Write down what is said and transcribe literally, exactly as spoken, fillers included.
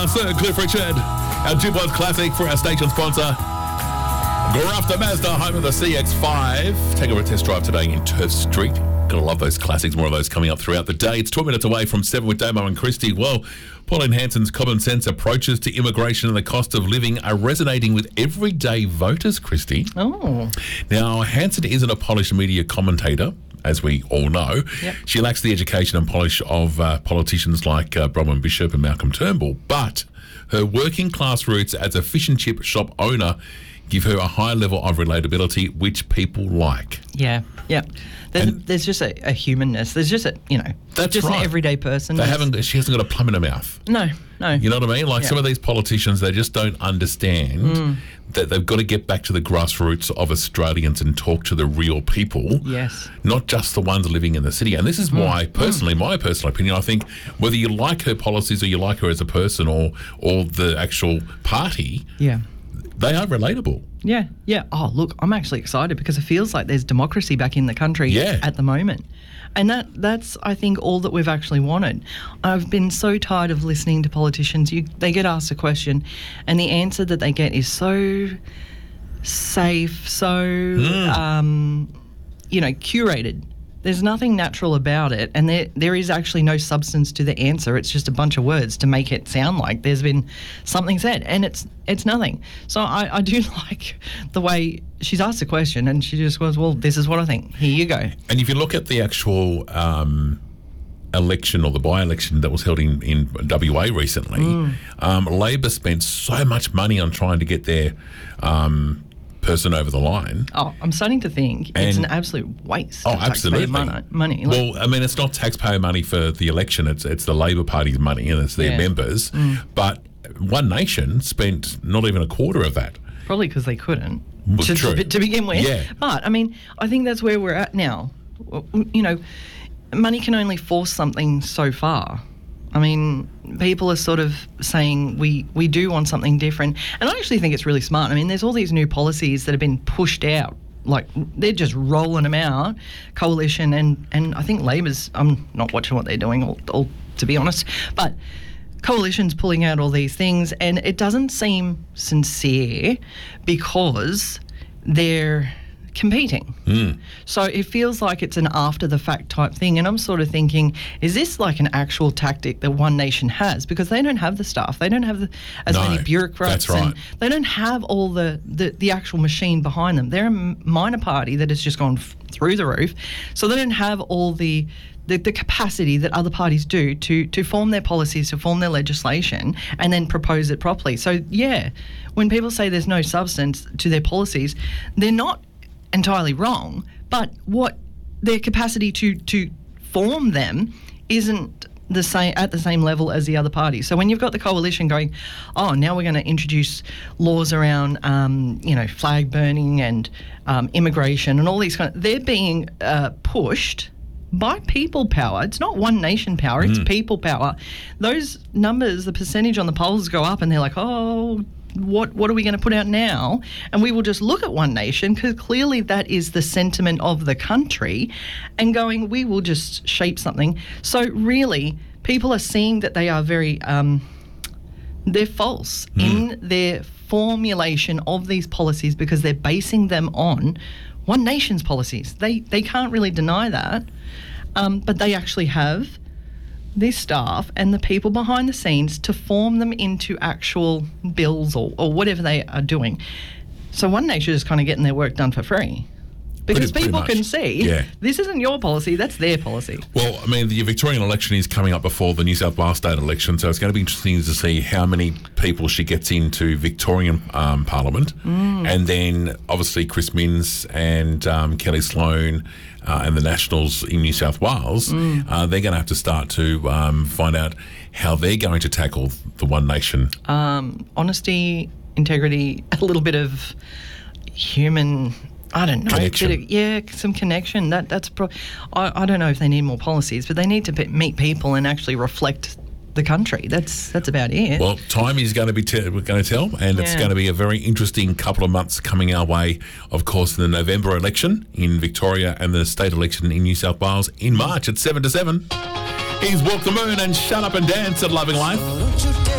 Sir Cliff Richard, our Duplex Classic for our station sponsor, Grafter Mazda, home of the C X five. Take a test drive today in Turf Street. Gotta love those classics. More of those coming up throughout the day. It's twelve minutes away from seven with Damo and Christy. Well, Pauline Hanson's common sense approaches to immigration and the cost of living are resonating with everyday voters, Christy. Oh. Now, Hanson isn't a polished media commentator, as we all know. Yep. She lacks the education and polish of uh, politicians like uh, Bronwyn Bishop and Malcolm Turnbull, but her working class roots as a fish and chip shop owner give her a high level of relatability, which people like. Yeah, yeah. There's, And- there's just a, a humanness. There's just a, you know, That's just right. an everyday person. They There's- haven't. She hasn't got a plum in her mouth. No, no. You know what I mean? Like Yeah. some of these politicians, they just don't understand Mm. that they've got to get back to the grassroots of Australians and talk to the real people. Yes. Not just the ones living in the city. And this is why, Mm. personally, my personal opinion, I think whether you like her policies or you like her as a person or or the actual party, Yeah. they are relatable. Yeah, yeah. Oh, look, I'm actually excited because it feels like there's democracy back in the country Yeah. at the moment. And that that's, I think, all that we've actually wanted. I've been so tired of listening to politicians. You, they get asked a question and the answer that they get is so safe, so, um, you know, curated. There's nothing natural about it, and there there is actually no substance to the answer. It's just a bunch of words to make it sound like there's been something said, and it's it's nothing. So I, I do like the way she's asked a question, and she just goes, well, this is what I think. Here you go. And if you look at the actual um, election or the by-election that was held in, in W A recently, Mm. um, Labor spent so much money on trying to get their um, person over the line. Oh, I'm starting to think it's And- an absolute waste Oh, of taxpayer absolutely. money. money. Like, Well, I mean, it's not taxpayer money for the election. It's it's the Labor Party's money and it's their Yeah. members. But One Nation spent not even a quarter of that. probably because they couldn't Well, to, true. to, to begin with. Yeah. But I mean, I think that's where we're at now. Well, You know, money can only force something so far. I mean, people are sort of saying we, we do want something different. And I actually think it's really smart. I mean, there's all these new policies that have been pushed out. Like, they're just rolling them out, Coalition, and, and I think Labor's, I'm not watching what they're doing, all, all, to be honest, but Coalition's pulling out all these things, and it doesn't seem sincere because they're competing. So it feels like it's an after the fact type thing, and I'm sort of thinking, is this like an actual tactic that One Nation has? Because they don't have the staff, they don't have the, as No, many bureaucrats, that's right. and they don't have all the, the, the actual machine behind them. They're a m- minor party that has just gone f- through the roof, so they don't have all the The, the capacity that other parties do to to form their policies, to form their legislation, and then propose it properly. So, yeah, when people say there's no substance to their policies, they're not entirely wrong, but what their capacity to to form them isn't the same at the same level as the other parties. So when you've got the Coalition going, oh, now we're going to introduce laws around, um, you know, flag burning and um, immigration and all these kind of, they're being uh, pushed by people power. It's not One Nation power, it's people power. Those numbers, the percentage on the polls go up and they're like, oh, what what are we going to put out now? And we will just look at One Nation because clearly that is the sentiment of the country, and going, we will just shape something. So really, people are seeing that they are very, um, they're false in their formulation of these policies because they're basing them on One Nation's policies. They they can't really deny that, um, but they actually have the staff and the people behind the scenes to form them into actual bills or, or whatever they are doing. So One Nation is kind of getting their work done for free because Pretty- pretty people much. can see Yeah. this isn't your policy, that's their policy. Well, I mean, the Victorian election is coming up before the New South Wales state election, so it's going to be interesting to see how many people she gets into Victorian um, Parliament. And then, obviously, Chris Minns and um, Kelly Sloan uh, and the Nationals in New South Wales, uh, they're going to have to start to um, find out how they're going to tackle the One Nation. Um, honesty, integrity, a little bit of human, I don't know, Connection. bit of- yeah, some connection. That that's pro- I, I don't know if they need more policies, but they need to pe- meet people and actually reflect the country. That's that's about it. Well, time is going to be te- we're going to tell, and it's Yeah. going to be a very interesting couple of months coming our way. Of course, the November election in Victoria and the state election in New South Wales in March at seven to seven. He's Walk the Moon and Shut Up and Dance at Loving Life.